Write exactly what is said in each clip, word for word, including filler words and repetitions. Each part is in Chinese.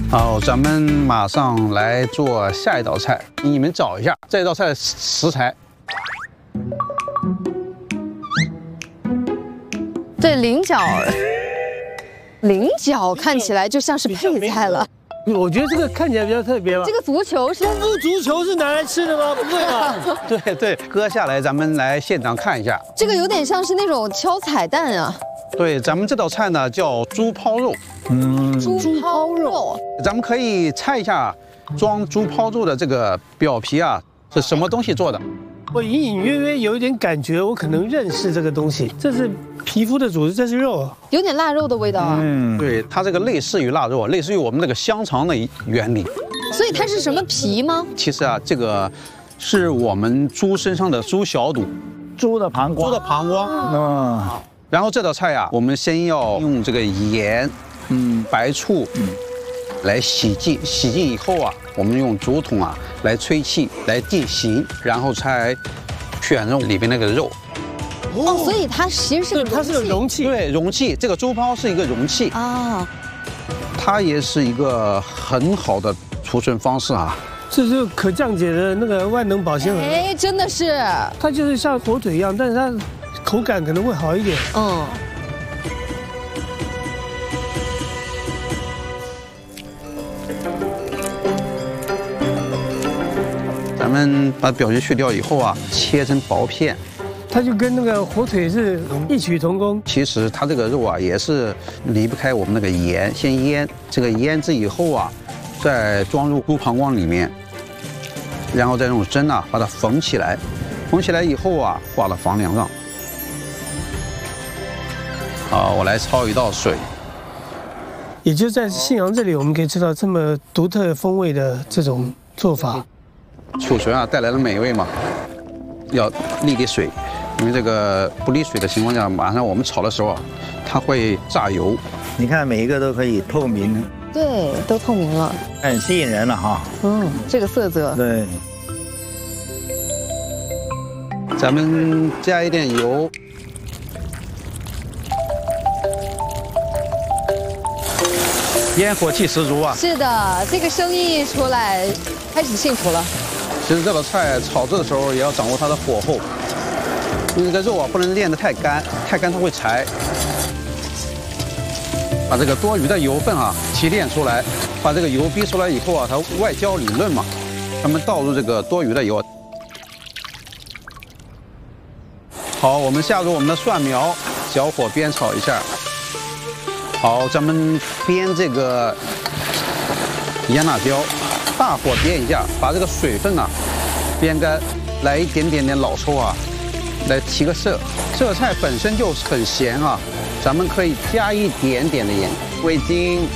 好，咱们马上来做下一道菜。你们找一下这道菜的食材。 这菱角，菱角看起来就像是配菜了。 我觉得这个看起来比较特别吧。 这个足球是功夫足球是拿来吃的吗？不会吧？ 对对，割下来咱们来现场看一下。 这个有点像是那种敲彩蛋啊。 对，咱们这道菜呢叫猪泡肉。 嗯，猪泡肉。 咱们可以猜一下，装猪泡肉的这个表皮啊是什么东西做的？ 我隐隐约约有一点感觉，我可能认识这个东西。这是皮肤的组织，这是肉， 有点腊肉的味道啊。 嗯，对，它这个类似于腊肉，类似于我们那个香肠的原理。 所以它是什么皮吗？ 其实啊，这个是我们猪身上的猪小肚， 猪的膀胱， 猪的膀胱。 嗯， 然后这道菜啊，我们先要用这个盐、嗯、白醋，嗯，来洗净。洗净以后啊，我们用竹筒啊来吹气，来定型，然后才选中里边那个肉。 哦，所以它其实是个它是个容器， 对，容器。这个猪泡是一个容器啊， 它也是一个很好的储存方式啊。 这就可降解的那个万能保鲜盒。 哎，真的是， 它就是像火腿一样，但是它口感可能会好一点。 嗯。 咱们把表皮去掉以后啊，切成薄片。 它就跟那个火腿是异曲同工。 其实它这个肉啊，也是离不开我们那个盐，先腌，这个腌制以后啊，再装入猪膀胱里面，然后再用针啊把它缝起来，缝起来以后啊，挂到房梁上。好，我来焯一道水。 也就在信阳这里，我们可以吃到这么独特风味的这种做法。 储存啊带来的美味嘛，要沥沥水，因为这个不沥水的情况下，马上我们炒的时候啊，它会炸油。 你看每一个都可以透明， 对，都透明了， 很吸引人了哈。 嗯，这个色泽。 对， 咱们加一点油。烟火气十足啊！ 是的，这个声音一出来，开始幸福了。 其实这道菜炒制的时候也要掌握它的火候，因为这个肉啊不能炼得太干，太干它会柴。把这个多余的油分啊提炼出来，把这个油逼出来以后啊，它外焦里嫩嘛，咱们倒入这个多余的油。好，我们下入我们的蒜苗，小火煸炒一下。好，咱们煸这个腌辣椒，大火煸一下，把这个水分啊煸干，来一点点点老抽啊，来提个色。这个菜本身就很咸啊，咱们可以加一点点的盐，味精。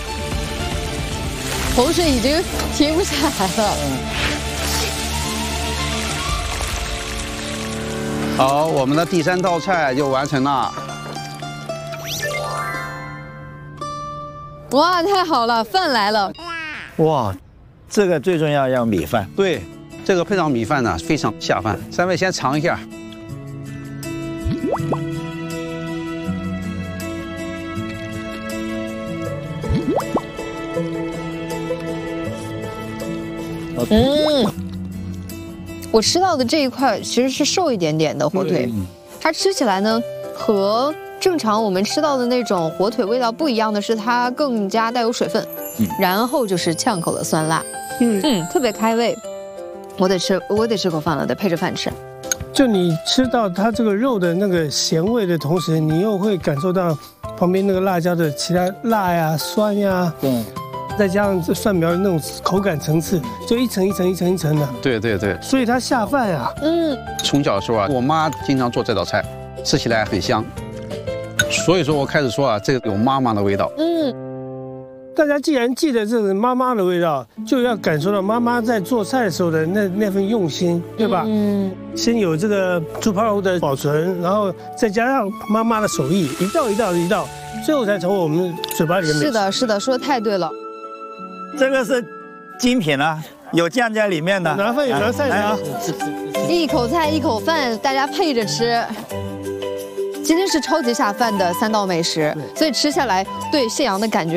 口水已经停不下来了。 好，我们的第三道菜就完成了。 哇，太好了，饭来了！ 哇，这个最重要要米饭。 对，这个配上米饭呢，非常下饭。三位先尝一下。 嗯，我吃到的这一块其实是瘦一点点的火腿，它吃起来呢和正常我们吃到的那种火腿味道不一样的是，它更加带有水分，嗯、然后就是呛口的酸辣，嗯嗯，特别开胃。我得吃，我得吃口饭了，得配着饭吃。 就你吃到它这个肉的那个咸味的同时，你又会感受到旁边那个辣椒的其他辣呀、酸呀，对，再加上这蒜苗的那种口感层次，就一层一层一层一层的。 对对对， 所以它下饭呀。 嗯， 从小的时候啊，我妈经常做这道菜，吃起来很香。所以说我开始说啊，这个有妈妈的味道。嗯， 大家既然记得这是妈妈的味道，就要感受到妈妈在做菜的时候的那那份用心，对吧？嗯，先有这个猪泡肉的保存，然后再加上妈妈的手艺，一道一道一道，最后才成为我们嘴巴里的美食。 是的，是的，说的太对了。 这个是精品啊，有酱在里面的。 拿饭有拿菜啊， 一口菜一口饭，大家配着吃。今天是超级下饭的三道美食，所以吃下来对谢阳的感觉。